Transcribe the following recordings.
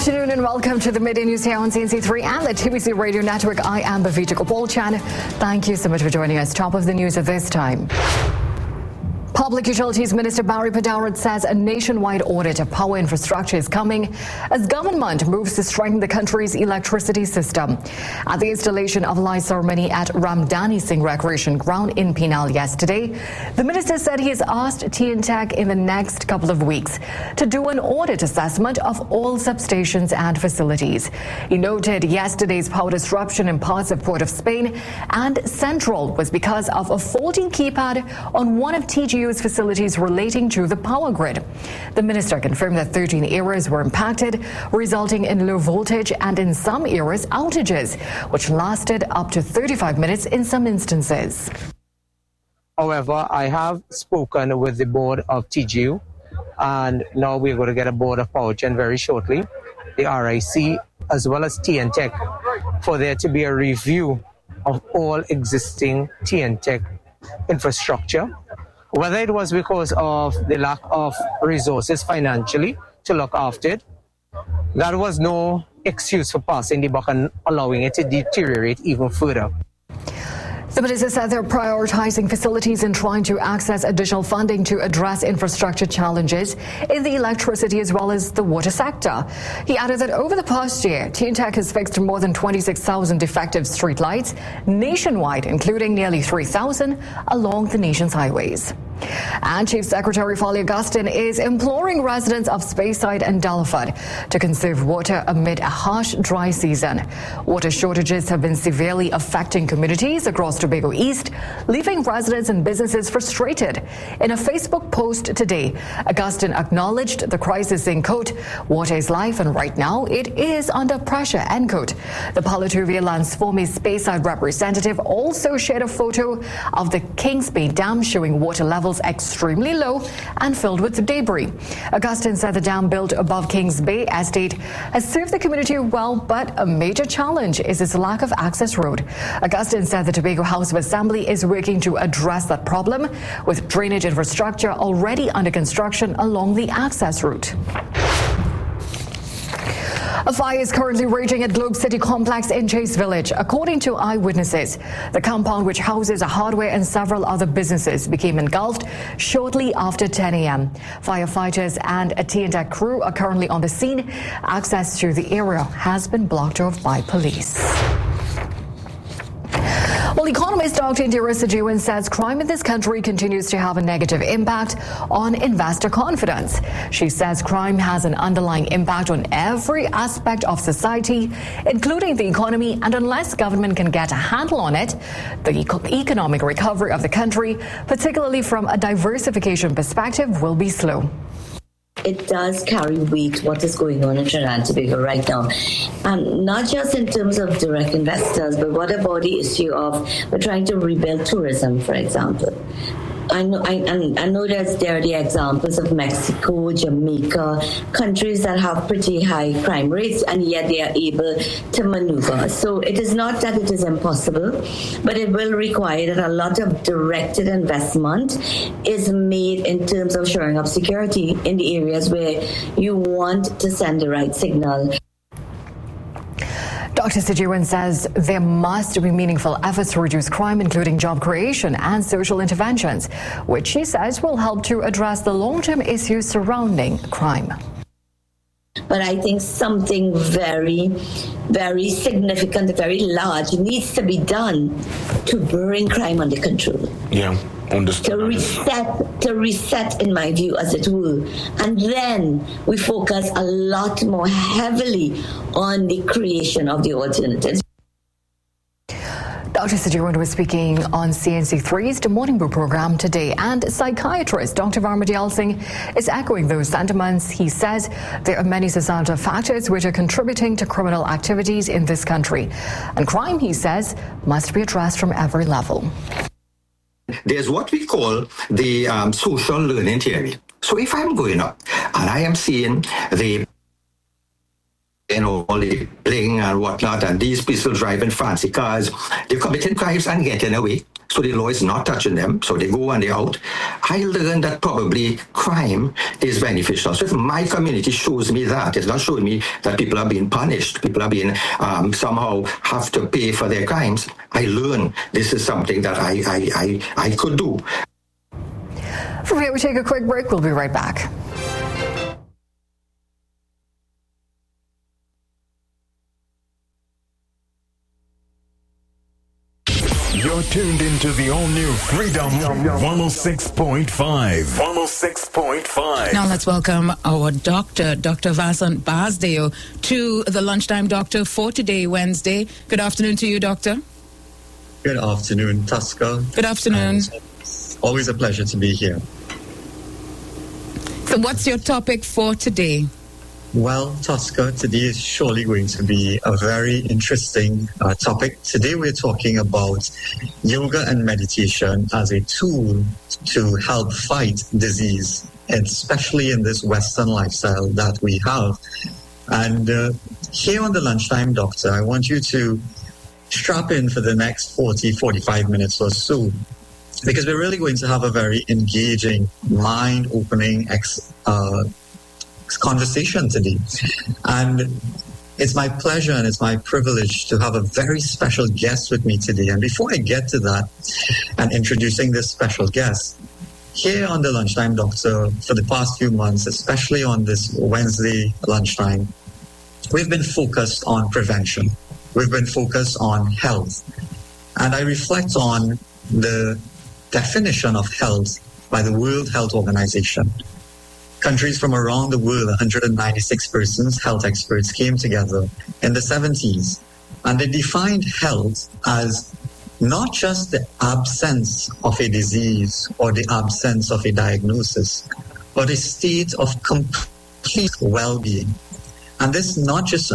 afternoon and welcome to the Midday News here on CNC3 and the TBC Radio Network. I am Bhavita Gopalchan. Thank you so much for joining us. Top of the news at this time. Public Utilities Minister Barry Padarat says a nationwide audit of power infrastructure is coming as government moves to strengthen the country's electricity system. At the installation of light ceremony at Ramdani Singh Recreation Ground in Penal yesterday, the minister said he has asked TNTech in the next couple of weeks to do an audit assessment of all substations and facilities. He noted yesterday's power disruption in parts of Port of Spain and Central was because of a faulty keypad on one of TGU's facilities relating to the power grid. The minister confirmed that 13 areas were impacted, resulting in low voltage and in some areas outages, which lasted up to 35 minutes in some instances. However, I have spoken with the board of TGU, and now we're going to get a board of power gen very shortly, the RIC, as well as TNTech, for there to be a review of all existing TNTech infrastructure. Whether it was because of the lack of resources financially to look after it, that was no excuse for passing the buck and allowing it to deteriorate even further. The minister said they're prioritizing facilities and trying to access additional funding to address infrastructure challenges in the electricity as well as the water sector. He added that over the past year, TNTech has fixed more than 26,000 defective streetlights nationwide, including nearly 3,000 along the nation's highways. And Chief Secretary Foley Augustine is imploring residents of Speyside and Delaford to conserve water amid a harsh dry season. Water shortages have been severely affecting communities across Tobago East, leaving residents and businesses frustrated. In a Facebook post today, Augustine acknowledged the crisis, saying, quote, "Water is life and right now it is under pressure," end quote. The Palatuvia Lansforme Speyside representative also shared a photo of the Kings Bay Dam showing water levels extremely low and filled with debris. Augustine said the dam built above Kings Bay Estate has served the community well, but a major challenge is its lack of access road. Augustine said the Tobago House of Assembly is working to address that problem with drainage infrastructure already under construction along the access route. A fire is currently raging at Globe City Complex in Chase Village. According to eyewitnesses, the compound, which houses a hardware and several other businesses, became engulfed shortly after 10 a.m. Firefighters and a TNTech crew are currently on the scene. Access to the area has been blocked off by police. Well, economist Dr. Indira Sajiwan says crime in this country continues to have a negative impact on investor confidence. She says crime has an underlying impact on every aspect of society, including the economy, and unless government can get a handle on it, the economic recovery of the country, particularly from a diversification perspective, will be slow. It does carry weight what is going on in Trinidad and Tobago right now. Not just in terms of direct investors, but what about the issue of we're trying to rebuild tourism, for example. I know there are the examples of Mexico, Jamaica, countries that have pretty high crime rates, and yet they are able to maneuver. So it is not that it is impossible, but it will require that a lot of directed investment is made in terms of shoring up security in the areas where you want to send the right signal. Dr. Sajiwan says there must be meaningful efforts to reduce crime, including job creation and social interventions, which she says will help to address the long-term issues surrounding crime. But I think something very, very significant, very large needs to be done to bring crime under control. Yeah. To reset, in my view, as it were. And then we focus a lot more heavily on the creation of the alternatives. Dr. Sajiwan was speaking on CNC3's The Morning Brew program today, and psychiatrist Dr. Varmadiyal Singh is echoing those sentiments. He says there are many societal factors which are contributing to criminal activities in this country, and crime, he says, must be addressed from every level. There's what we call the social learning theory. So if I'm going up and I am seeing all the bling and whatnot, and these people driving fancy cars, they're committing crimes and getting away. so the law is not touching them, so they go and they're out. I learned that probably crime is beneficial. So if my community shows me that, it's not showing me that people are being punished, people are being somehow have to pay for their crimes, I learn this is something that I could do. From here, we take a quick break. We'll be right back. You're tuned into the all-new Freedom 106.5. 106.5. Now let's welcome our doctor, Dr. Vasant Basdeo, to the Lunchtime Doctor for today, Wednesday. Good afternoon to you, Doctor. Good afternoon, Tosca. Good afternoon. It's always a pleasure to be here. So what's your topic for today? Well, Tosca, today is surely going to be a very interesting topic. Today we're talking about yoga and meditation as a tool to help fight disease, especially in this Western lifestyle that we have. And here on the Lunchtime Doctor, I want you to strap in for the next 45 minutes or so, because we're really going to have a very engaging, mind-opening conversation today. And it's my pleasure and it's my privilege to have a very special guest with me today. And before I get to that and introducing this special guest, here on the Lunchtime Doctor for the past few months, especially on this Wednesday lunchtime, we've been focused on prevention. We've been focused on health. And I reflect on the definition of health by the World Health Organization. Countries from around the world, 196 persons, health experts, came together in the 70s, and they defined health as not just the absence of a disease or the absence of a diagnosis, but a state of complete well-being. And this is not just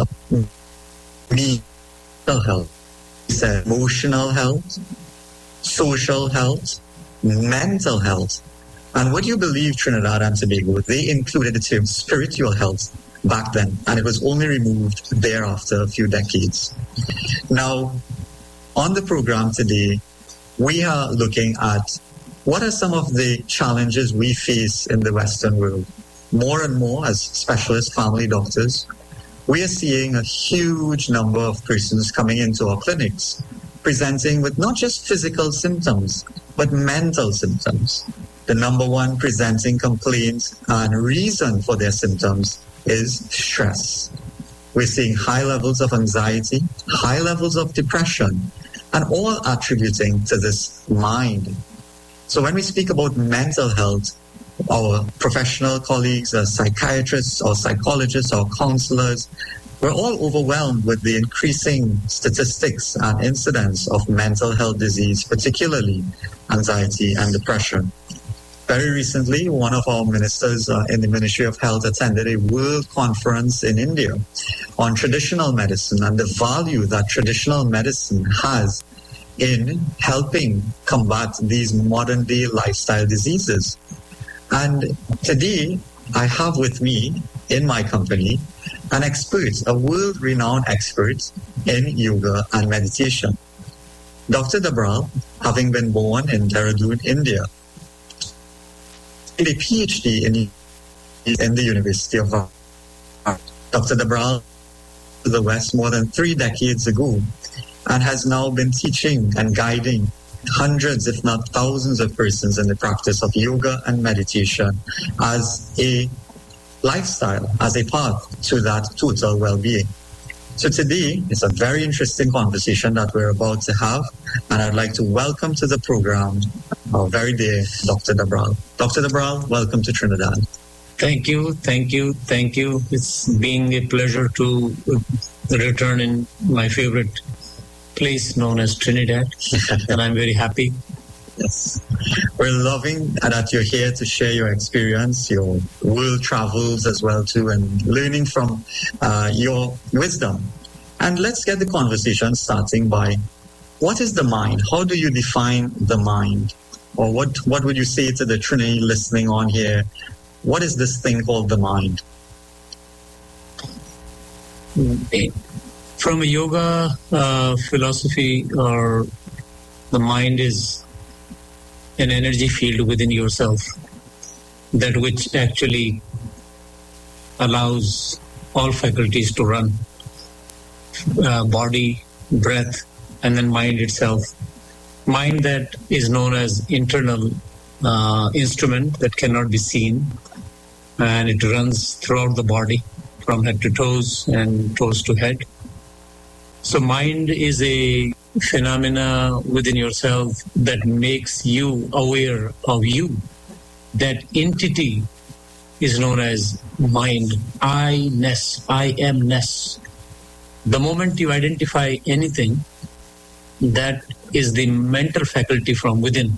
mental health, it's emotional health, social health, mental health. And would you believe Trinidad and Tobago, they included the term spiritual health back then, and it was only removed thereafter a few decades. Now, on the program today, we are looking at what are some of the challenges we face in the Western world. More and more, as specialist family doctors, we are seeing a huge number of persons coming into our clinics, presenting with not just physical symptoms, but mental symptoms. The number one presenting complaint and reason for their symptoms is stress. We're seeing high levels of anxiety, high levels of depression, and all attributing to this mind. So when we speak about mental health, our professional colleagues, our psychiatrists, or psychologists, or counselors, we're all overwhelmed with the increasing statistics and incidence of mental health disease, particularly anxiety and depression. Very recently, one of our ministers in the Ministry of Health attended a world conference in India on traditional medicine and the value that traditional medicine has in helping combat these modern-day lifestyle diseases. And today, I have with me in my company an expert, a world-renowned expert in yoga and meditation. Dr. Dabral, having been born in Dehradun, India, did a PhD in the University of Dr. Dabral to the West more than 3 decades ago and has now been teaching and guiding hundreds, if not thousands of persons in the practice of yoga and meditation as a lifestyle, as a path to that total well-being. So today, it's a very interesting conversation that we're about to have, and I'd like to welcome to the program our very dear Dr. Dabral. Dr. Dabral, welcome to Trinidad. Thank you. It's been a pleasure to return in my favorite place known as Trinidad, and I'm very happy. Yes. We're loving that you're here to share your experience, your world travels as well too, and learning from your wisdom. And let's get the conversation starting by, what is the mind? How do you define the mind? Or what would you say to the Trinity listening on here? What is this thing called the mind? From a yoga philosophy, or the mind is an energy field within yourself, that which actually allows all faculties to run, body, breath, and then mind itself. Mind that is known as internal instrument that cannot be seen, and it runs throughout the body from head to toes and toes to head. So mind is a phenomena within yourself that makes you aware of you. That entity is known as mind, I-ness, I am-ness. The moment you identify anything, that is the mental faculty from within,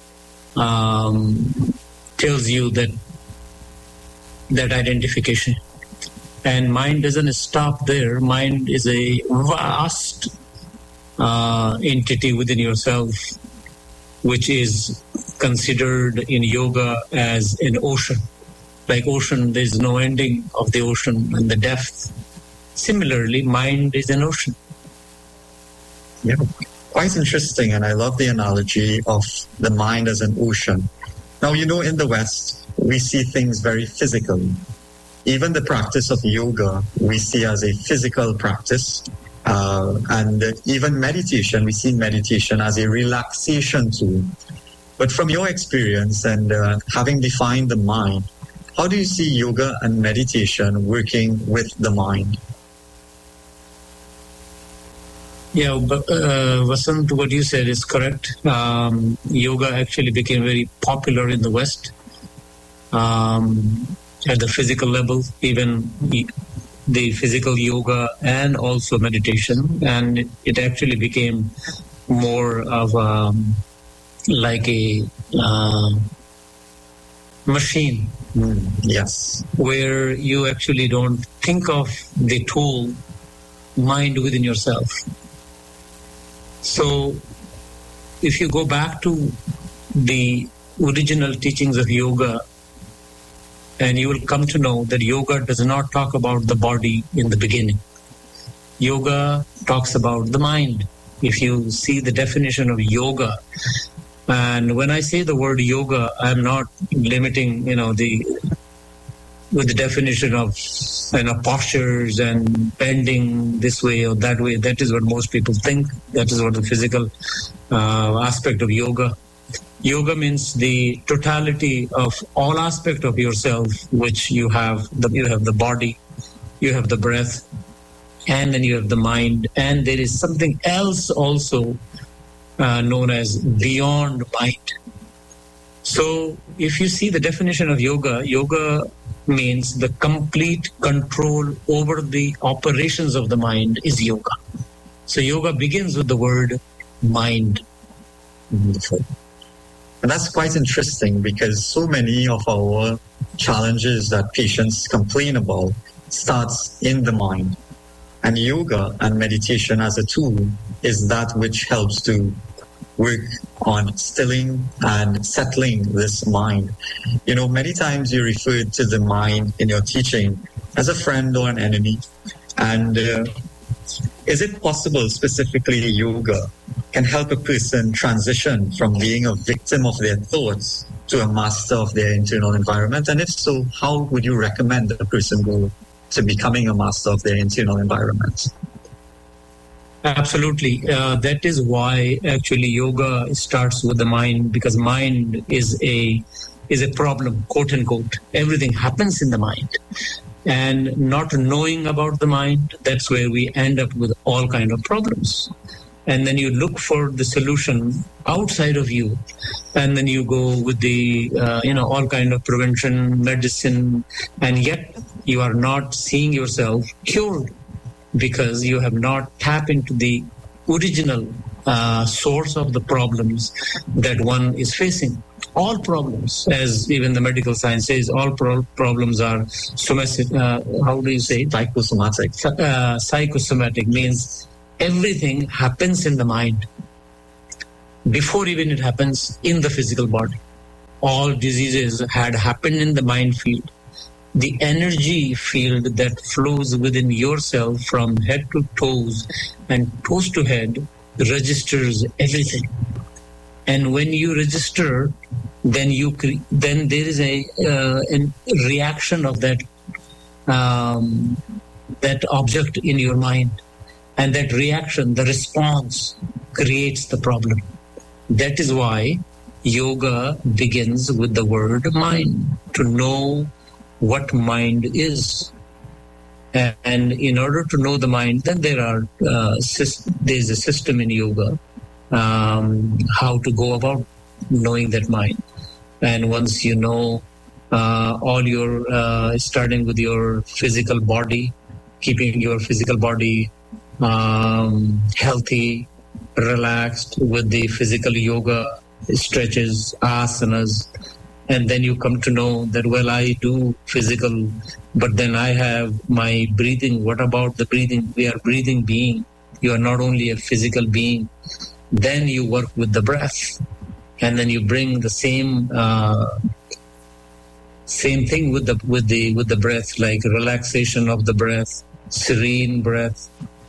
tells you that identification. And mind doesn't stop there. Mind is a vast entity within yourself, which is considered in yoga as an ocean. Like ocean, there's no ending of the ocean and the depth. Similarly, mind is an ocean. Yeah, quite interesting. And I love the analogy of the mind as an ocean. Now, in the West, we see things very physically. Even the practice of yoga, we see as a physical practice. And even meditation, we see meditation as a relaxation tool. But from your experience and having defined the mind, how do you see yoga and meditation working with the mind? Yeah, but Vasant, what you said is correct. Yoga actually became very popular in the West at the physical level, even the physical yoga and also meditation. And it actually became more of like a machine. Yes. Where you actually don't think of the tool mind within yourself. So if you go back to the original teachings of yoga, and you will come to know that yoga does not talk about the body in the beginning. Yoga talks about the mind. If you see the definition of yoga, and when I say the word yoga, I'm not limiting, with the definition of postures and bending this way or that way. That is what most people think. That is what the physical aspect of yoga. Yoga means the totality of all aspect of yourself, which you have. You have the body, you have the breath, and then you have the mind. And there is something else also known as beyond mind. So if you see the definition of yoga, yoga means the complete control over the operations of the mind is yoga. So yoga begins with the word mind. Beautiful. And that's quite interesting because so many of our challenges that patients complain about starts in the mind. And yoga and meditation as a tool is that which helps to work on stilling and settling this mind. Many times you referred to the mind in your teaching as a friend or an enemy. And is it possible, specifically yoga, can help a person transition from being a victim of their thoughts to a master of their internal environment? And if so, how would you recommend a person go to becoming a master of their internal environment? Absolutely. That is why actually yoga starts with the mind, because mind is a problem, quote unquote. Everything happens in the mind. And not knowing about the mind, that's where we end up with all kind of problems. And then you look for the solution outside of you. And then you go with the, all kind of prevention, medicine, and yet you are not seeing yourself cured because you have not tapped into the original source of the problems that one is facing. All problems, as even the medical science says, all problems are somatic. How do you say it? Psychosomatic. Psychosomatic means everything happens in the mind before even it happens in the physical body. All diseases had happened in the mind field. The energy field that flows within yourself from head to toes and toes to head registers everything. And when you register, then there is a reaction of that object in your mind, and that reaction, the response, creates the problem. That is why yoga begins with the word mind, to know what mind is. And in order to know the mind, then there's a system in yoga how to go about knowing that mind. And once you know all your, starting with your physical body, keeping your physical body healthy, relaxed with the physical yoga, stretches, asanas, and then you come to know that, well, I do physical, but then I have my breathing. What about the breathing? We are breathing being. You are not only a physical being. Then you work with the breath, and then you bring the same thing with the breath, like relaxation of the breath, serene breath,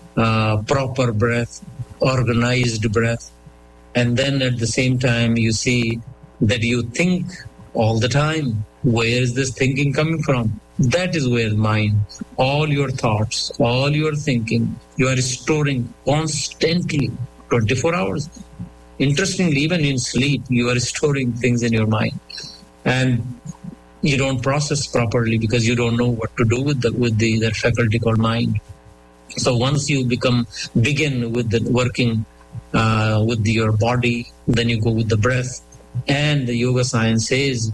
proper breath, organized breath. And then at the same time, you see that you think all the time. Where is this thinking coming from? That is where mind, all your thoughts, all your thinking, you are storing constantly, 24 hours. Interestingly, even in sleep, you are storing things in your mind. And you don't process properly because you don't know what to do with that faculty called mind. So once you begin with the working with your body, then you go with the breath. And the yoga science says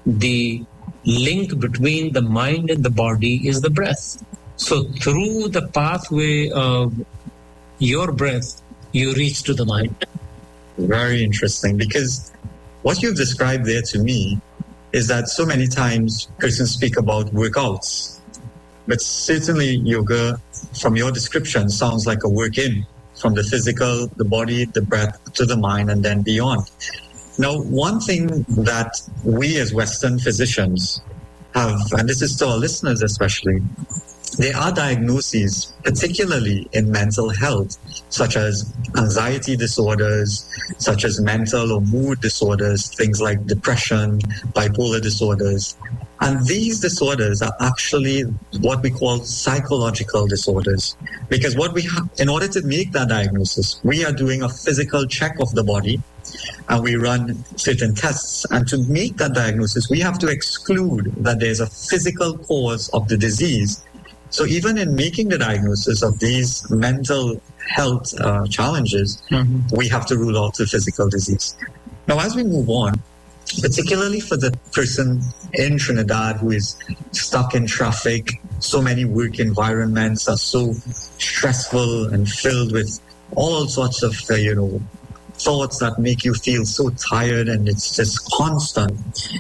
the link between the mind and the body is the breath. So through the pathway of your breath, you reach to the mind. Very interesting, because what you've described there to me is that so many times persons speak about workouts, but certainly yoga, from your description, sounds like a work-in, from the physical, the body, the breath, to the mind, and then beyond. Now, one thing that we as Western physicians have, and this is to our listeners especially, there are diagnoses, particularly in mental health, such as anxiety disorders, such as mental or mood disorders, things like depression, bipolar disorders. And these disorders are actually what we call psychological disorders. Because what we have, in order to make that diagnosis, we are doing a physical check of the body, and we run certain tests. And to make that diagnosis, we have to exclude that there's a physical cause of the disease. So even in making the diagnosis of these mental health challenges, we have to rule out the physical disease. Now, as we move on, particularly for the person in Trinidad who is stuck in traffic, so many work environments are so stressful and filled with all sorts of, thoughts that make you feel so tired, and it's just constant.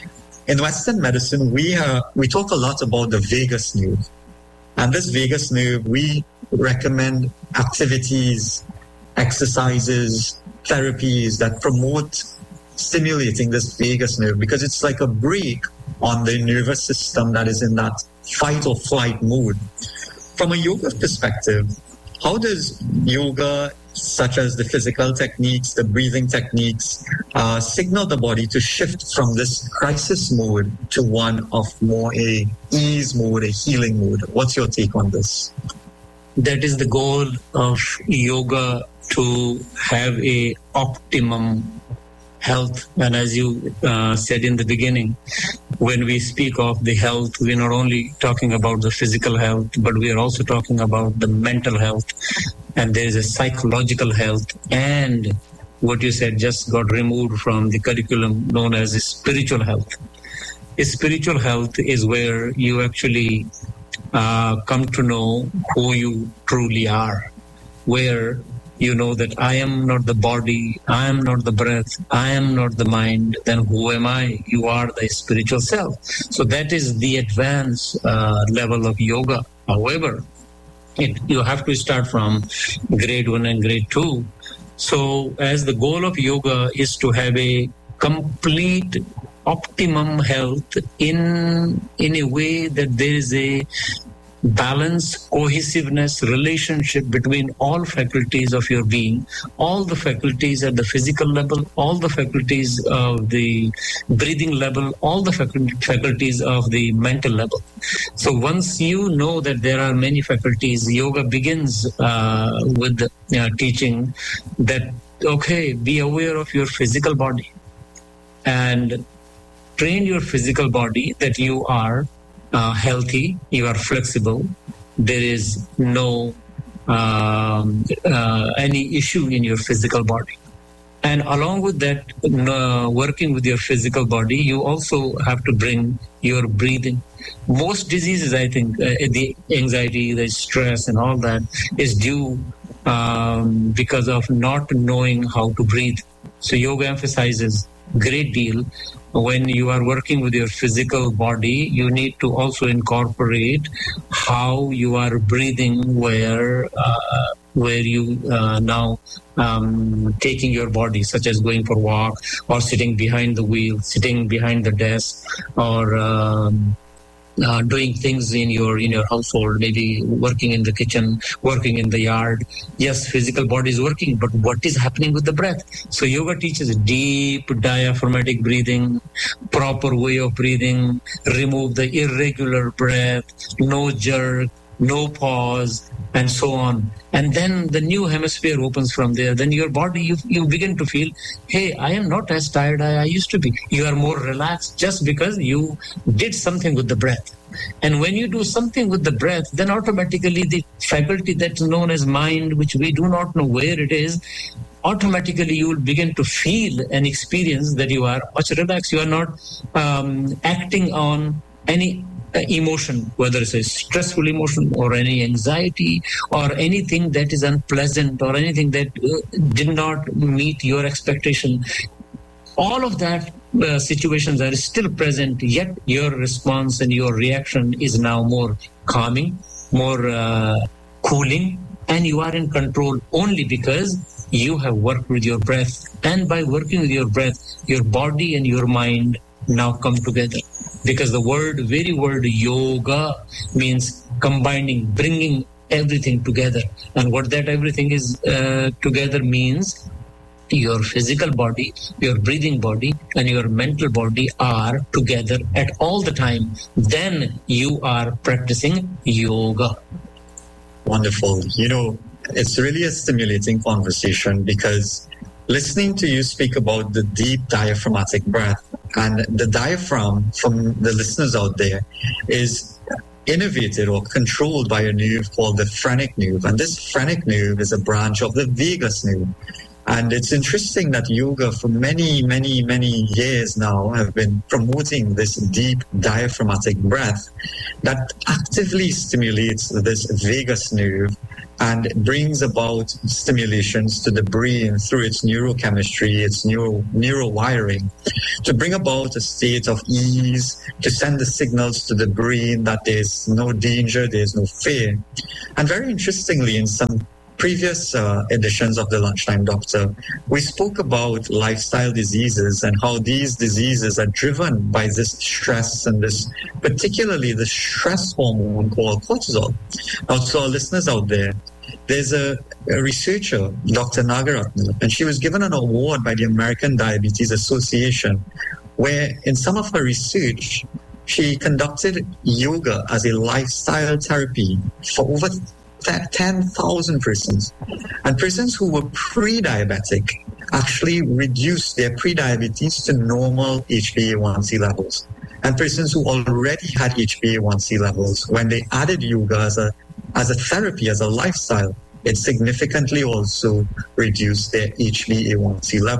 In Western medicine, we talk a lot about the vagus nerve. And this vagus nerve, we recommend activities, exercises, therapies that promote stimulating this vagus nerve, because it's like a brake on the nervous system that is in that fight or flight mode. From a yoga perspective, how does yoga, such as the physical techniques, the breathing techniques, signal the body to shift from this crisis mode to one of more a ease mode, a healing mode? What's your take on this? That is the goal of yoga, to have a optimum health. And as you said in the beginning, when we speak of the health, we're not only talking about the physical health, but we are also talking about the mental health. And there is a psychological health, and what you said just got removed from the curriculum, known as spiritual health. Spiritual health is where you actually come to know who you truly are, where you know that I am not the body, I am not the breath, I am not the mind, then who am I? You are the spiritual self. So that is the advanced level of yoga. However, you have to start from grade 1 and grade 2. So as the goal of yoga is to have a complete optimum health in a way that there is a balance, cohesiveness, relationship between all faculties of your being, all the faculties at the physical level, all the faculties of the breathing level, all the faculties of the mental level. So once you know that there are many faculties, yoga begins with teaching that, okay, be aware of your physical body and train your physical body that you are healthy, you are flexible, there is no any issue in your physical body. And along with that, working with your physical body, you also have to bring your breathing. Most diseases, I think, the anxiety, the stress and all that is due because of not knowing how to breathe. So yoga emphasizes great deal. When you are working with your physical body, you need to also incorporate how you are breathing, where you now taking your body, such as going for a walk or sitting behind the wheel, sitting behind the desk, or doing things in your household, maybe working in the kitchen, working in the yard. Yes, physical body is working, but what is happening with the breath? So yoga teaches deep diaphragmatic breathing, proper way of breathing, remove the irregular breath, no jerk, no pause, and so on. And then the new hemisphere opens from there. Then your body, you begin to feel, hey, I am not as tired as I used to be. You are more relaxed just because you did something with the breath. And when you do something with the breath, then automatically the faculty that's known as mind, which we do not know where it is, automatically you will begin to feel and experience that you are much relaxed. You are not acting on any emotion, whether it's a stressful emotion or any anxiety or anything that is unpleasant or anything that did not meet your expectation. All of that situations are still present, yet your response and your reaction is now more calming, more cooling, and you are in control only because you have worked with your breath. And by working with your breath, your body and your mind now come together. Because the very word yoga means combining, bringing everything together. And what that everything is together means, your physical body, your breathing body, and your mental body are together at all the time. Then you are practicing yoga. Wonderful. It's really a stimulating conversation because listening to you speak about the deep diaphragmatic breath, and the diaphragm, from the listeners out there, is innervated or controlled by a nerve called the phrenic nerve. And this phrenic nerve is a branch of the vagus nerve. And it's interesting that yoga for many, many, many years now have been promoting this deep diaphragmatic breath that actively stimulates this vagus nerve and brings about stimulations to the brain through its neurochemistry, its neurowiring, to bring about a state of ease, to send the signals to the brain that there's no danger, there's no fear. And very interestingly, in some previous editions of the Lunchtime Doctor, we spoke about lifestyle diseases and how these diseases are driven by this stress and this, particularly the stress hormone called cortisol. Now, to our listeners out there, there's a researcher, Dr. Nagaratna, and she was given an award by the American Diabetes Association, where in some of her research, she conducted yoga as a lifestyle therapy for over 10,000 persons. And persons who were pre-diabetic actually reduced their pre-diabetes to normal HbA1c levels. And persons who already had HbA1c levels, when they added yoga as a therapy, as a lifestyle, it significantly also reduced their HbA1c levels.